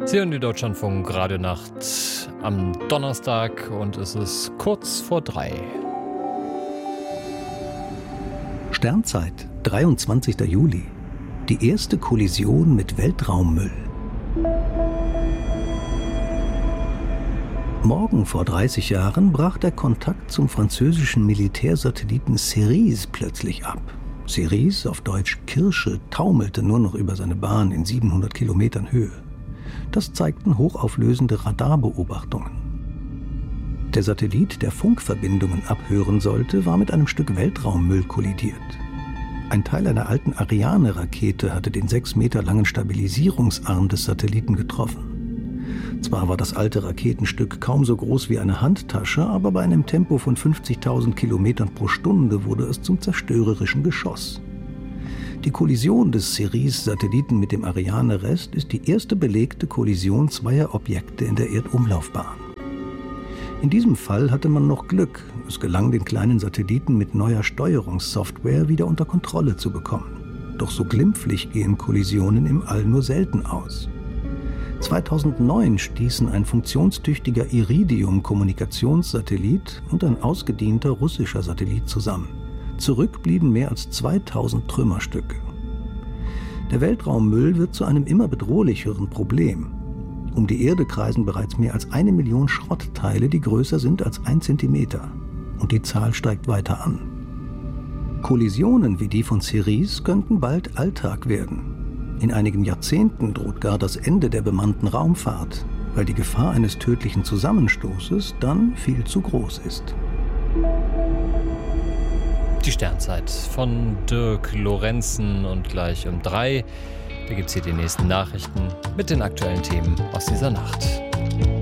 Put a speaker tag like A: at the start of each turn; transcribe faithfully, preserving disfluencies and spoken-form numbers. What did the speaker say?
A: Sie hören die Deutschlandfunk Radionacht am Donnerstag und es ist kurz vor drei.
B: Sternzeit, dreiundzwanzigster Juli. Die erste Kollision mit Weltraummüll. Morgen vor dreißig Jahren brach der Kontakt zum französischen Militärsatelliten Cerise plötzlich ab. Cerise, auf Deutsch Kirsche, taumelte nur noch über seine Bahn in siebenhundert Kilometern Höhe. Das zeigten hochauflösende Radarbeobachtungen. Der Satellit, der Funkverbindungen abhören sollte, war mit einem Stück Weltraummüll kollidiert. Ein Teil einer alten Ariane-Rakete hatte den sechs Meter langen Stabilisierungsarm des Satelliten getroffen. Zwar war das alte Raketenstück kaum so groß wie eine Handtasche, aber bei einem Tempo von fünfzigtausend Kilometern pro Stunde wurde es zum zerstörerischen Geschoss. Die Kollision des Cerise-Satelliten mit dem Ariane-Rest ist die erste belegte Kollision zweier Objekte in der Erdumlaufbahn. In diesem Fall hatte man noch Glück. Es gelang den kleinen Satelliten mit neuer Steuerungssoftware wieder unter Kontrolle zu bekommen. Doch so glimpflich gehen Kollisionen im All nur selten aus. zweitausendneun stießen ein funktionstüchtiger Iridium-Kommunikationssatellit und ein ausgedienter russischer Satellit zusammen. Zurück blieben mehr als zweitausend Trümmerstücke. Der Weltraummüll wird zu einem immer bedrohlicheren Problem. Um die Erde kreisen bereits mehr als eine Million Schrottteile, die größer sind als ein Zentimeter. Und die Zahl steigt weiter an. Kollisionen wie die von Cerise könnten bald Alltag werden. In einigen Jahrzehnten droht gar das Ende der bemannten Raumfahrt, weil die Gefahr eines tödlichen Zusammenstoßes dann viel zu groß ist.
A: Die Sternzeit von Dirk Lorenzen und gleich um drei. Da gibt es hier die nächsten Nachrichten mit den aktuellen Themen aus dieser Nacht.